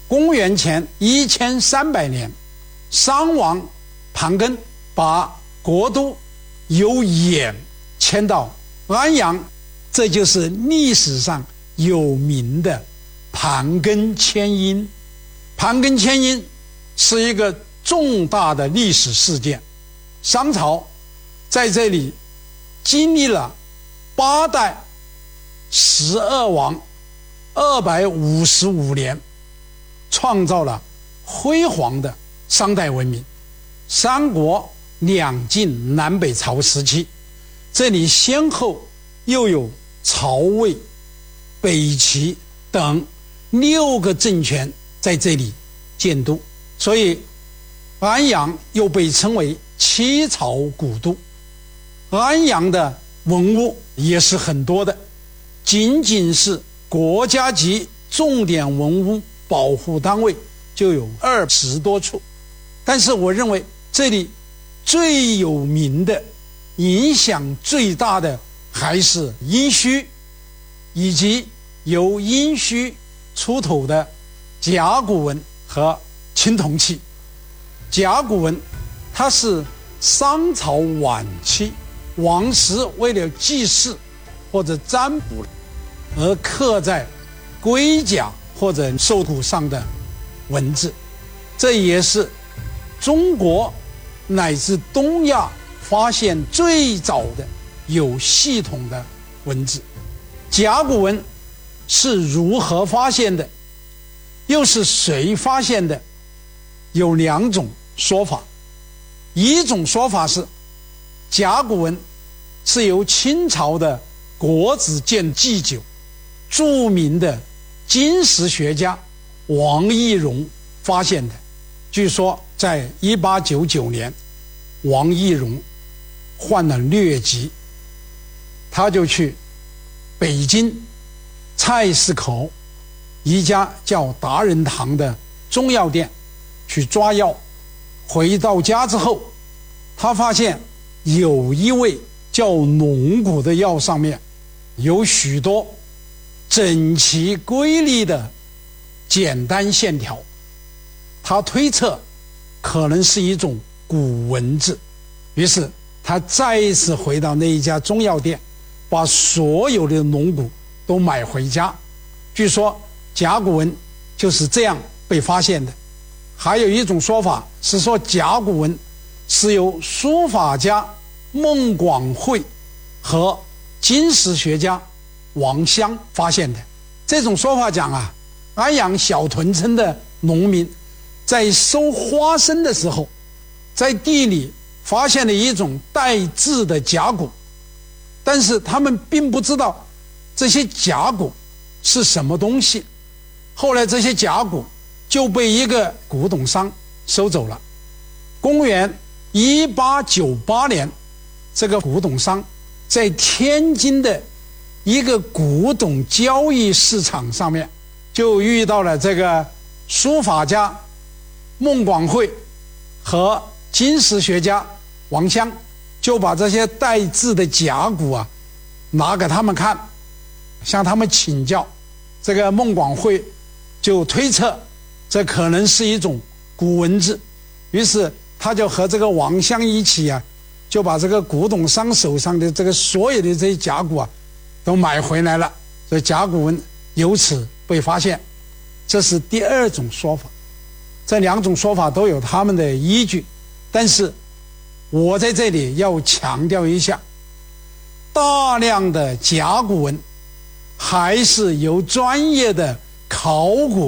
公元前1300年，商王盘庚把国都由兖迁到安阳，这就是历史上有名的盘庚迁殷。盘庚迁殷是一个重大的历史事件，商朝在这里经历了8代12王255年，创造了辉煌的商代文明。三国两晋南北朝时期，这里先后又有曹魏、北齐等6个政权在这里建都，所以安阳又被称为七朝古都。安阳的文物也是很多的，仅仅是国家级重点文物保护单位就有20多处。但是我认为这里最有名的、影响最大的还是殷墟，以及由殷墟出土的甲骨文和青铜器。甲骨文它是商朝晚期王室为了祭祀或者占卜而刻在龟甲或者兽骨上的文字，这也是中国乃至东亚发现最早的有系统的文字。甲骨文是如何发现的，又是谁发现的？有2种说法。一种说法是甲骨文是由清朝的国子监祭酒、著名的金石学家王懿荣发现的。据说在1899年，王懿荣患了疟疾，他就去北京菜市口一家叫达仁堂的中药店去抓药。回到家之后，他发现有一味叫龙骨的药上面有许多整齐规律的简单线条，他推测可能是一种古文字。于是他再一次回到那一家中药店，把所有的龙骨都买回家。据说甲骨文就是这样被发现的。还有一种说法是说甲骨文是由书法家孟广惠和金石学家王襄发现的。这种说法讲啊，安阳小屯村的农民在收花生的时候，在地里发现了一种带字的甲骨，但是他们并不知道这些甲骨是什么东西。后来这些甲骨就被一个古董商收走了。公元1898年，这个古董商在天津的一个古董交易市场上面就遇到了这个书法家孟广惠和金石学家王襄，就把这些带字的甲骨啊拿给他们看，向他们请教。这个孟广惠就推测这可能是一种古文字，于是他就和这个王襄一起啊，就把这个古董商手上的这个所有的这些甲骨啊都买回来了，所以甲骨文由此被发现。这是第2种说法。这2种说法都有他们的依据，但是我在这里要强调一下，大量的甲骨文还是由专业的考古